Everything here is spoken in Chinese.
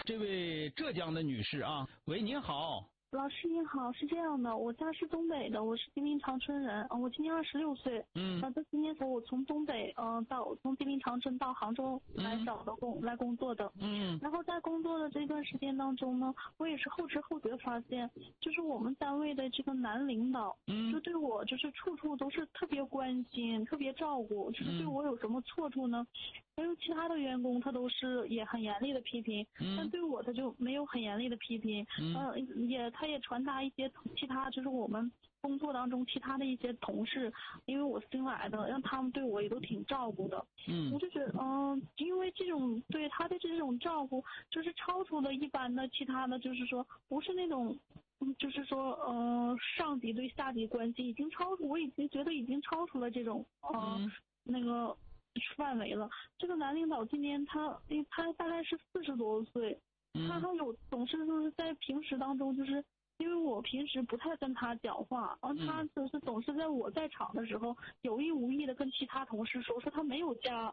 这位浙江的女士啊，喂，您好。 老师您好，是这样的，我家是东北的，我是吉林长春人，我今年26岁。在今年我从东北从吉林长春到杭州来来工作的。然后在工作的这段时间当中呢，我也是后知后觉发现，就是我们单位的这个男领导，就对我就是处处都是特别关心，特别照顾，就是对我有什么错处呢？还有其他的员工他都是也很严厉的批评，但对我他就没有很严厉的批评。他也传达一些其他就是我们工作当中其他的一些同事，因为我新来的，让他们对我也都挺照顾的。我就觉得因为这种对他的这种照顾就是超出了一般的其他的，就是说不是那种就是说上级对下级关系已经超出，我已经觉得已经超出了这种那个范围了。这个男领导今年他大概是40多岁，他还有总是就是在平时当中，就是因为我平时不太跟他讲话，他就是总是在我在场的时候有意无意的跟其他同事说他没有加